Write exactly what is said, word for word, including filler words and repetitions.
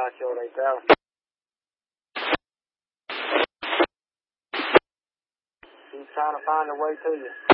sideshow right there. He's trying to find a way to you.